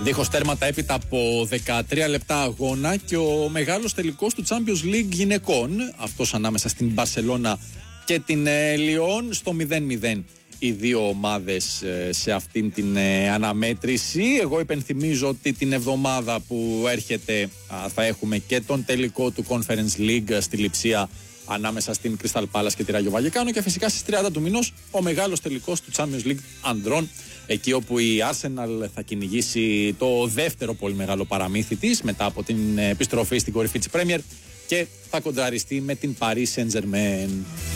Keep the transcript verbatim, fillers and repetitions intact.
Δίχως τέρματα έπειτα από δεκατρία λεπτά αγώνα και ο μεγάλος τελικός του Champions League γυναικών, αυτός ανάμεσα στην Μπαρσελόνα και την Λιόν, στο μηδέν μηδέν οι δύο ομάδες σε αυτήν την αναμέτρηση. Εγώ υπενθυμίζω ότι την εβδομάδα που έρχεται θα έχουμε και τον τελικό του Conference League στη Λειψία ανάμεσα στην Crystal Palace και τη Ράγιο Βαγεκάνο, και φυσικά στις τριάντα του μηνός ο μεγάλος τελικός του Champions League ανδρών, εκεί όπου η Arsenal θα κυνηγήσει το δεύτερο πολύ μεγάλο παραμύθι της μετά από την επιστροφή στην κορυφή της Premier και θα κοντραριστεί με την Paris Saint-Germain.